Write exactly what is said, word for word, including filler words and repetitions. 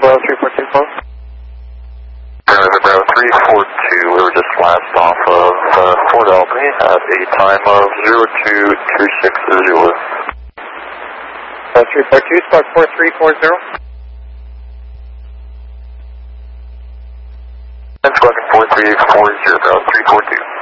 Bravo three four two, close. Bravo, Bravo three four two, we were just last off of uh, Fort Albany at a time of zero two three six zero. Bravo three four two, squawk four three four zero. And squawk four three four zero, Bravo three four two.